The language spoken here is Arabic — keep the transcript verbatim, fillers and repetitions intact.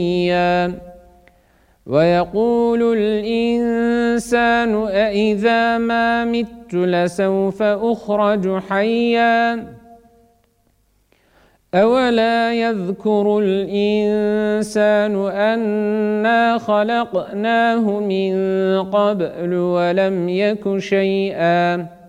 ويقول الإنسان أإذا ما مت لسوف أخرج حيا أولا يذكر الإنسان أنا خلقناه من قبل ولم يك شيئا